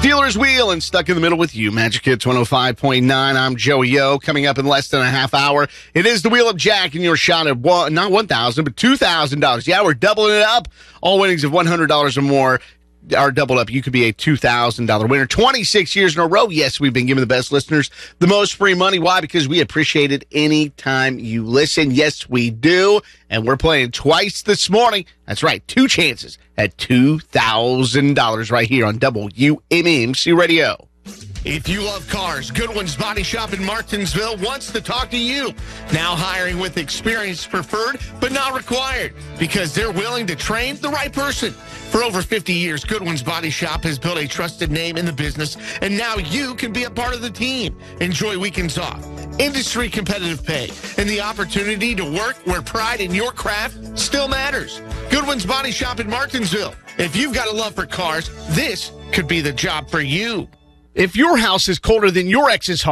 Steelers Wheel and Stuck in the Middle with you. Magic Hits 105.9. I'm Joey O. Coming up in less than a half hour, it is the Wheel of Jack and your shot at not $1,000, but $2,000. Yeah, we're doubling it up. All winnings of $100 or more are doubled up. You could be a $2,000 winner. 26 years in a row. Yes, we've been giving the best listeners the most free money. Why? Because we appreciate it any time you listen. Yes, we do. And we're playing twice this morning. That's right. 2 chances at $2,000 right here on WMMC Radio. If you love cars, Goodwin's Body Shop in Martinsville wants to talk to you. Now hiring with experience preferred, but not required, because they're willing to train the right person. For over 50 years, Goodwin's Body Shop has built a trusted name in the business, and now you can be a part of the team. Enjoy weekends off, industry competitive pay, and the opportunity to work where pride in your craft still matters. Goodwin's Body Shop in Martinsville. If you've got a love for cars, this could be the job for you. If your house is colder than your ex's heart,